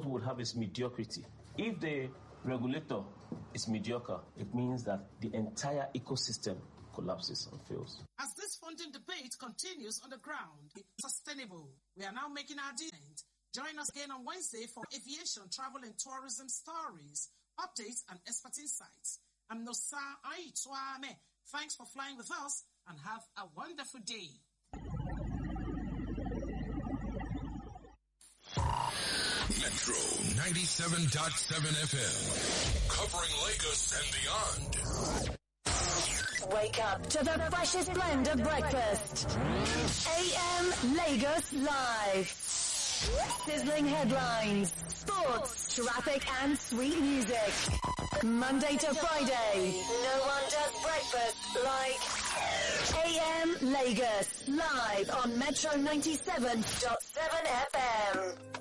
what we would have is mediocrity. If the regulator is mediocre, it means that the entire ecosystem collapses and fails. As this funding debate continues on the ground, it's sustainable. We are now making our dent. Join us again on Wednesday for aviation, travel and tourism stories, updates and expert insights. I'm Nosa Aitwame. Thanks for flying with us and have a wonderful day. Metro 97.7 FM, covering Lagos and beyond. Wake up to the freshest blend of breakfast. AM Lagos Live. Sizzling headlines, sports, traffic and sweet music. Monday to Friday, no one does breakfast like AM Lagos, live on Metro 97.7 FM.